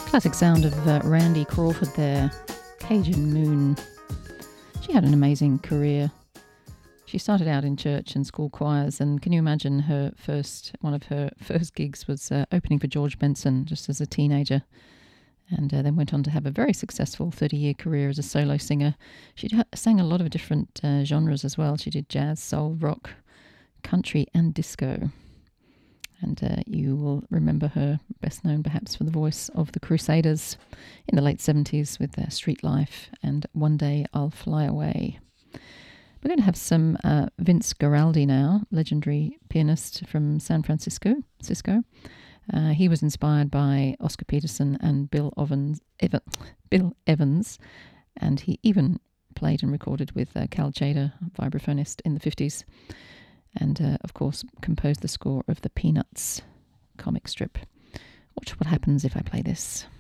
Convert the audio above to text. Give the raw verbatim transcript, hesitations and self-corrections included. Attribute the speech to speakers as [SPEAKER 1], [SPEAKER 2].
[SPEAKER 1] Classic sound of uh, Randy Crawford there, Cajun Moon. She had an amazing career. She started out in church and school choirs, and can you imagine her first, one of her first gigs was uh, opening for George Benson just as a teenager, and uh, then went on to have a very successful thirty-year career as a solo singer. She ha- sang a lot of different uh, genres as well. She did jazz, soul, rock, country and disco. And uh, you will remember her best known perhaps for the voice of the Crusaders in the late seventies with their Street Life and One Day I'll Fly Away. We're going to have some uh, Vince Guaraldi now, legendary pianist from San Francisco. Cisco. Uh, he was inspired by Oscar Peterson and Bill Evans, Evan, Bill Evans, and he even played and recorded with uh, Cal Tjader, vibraphonist, in the fifties. And, uh, of course, composed the score of the Peanuts comic strip. Watch what happens if I play this.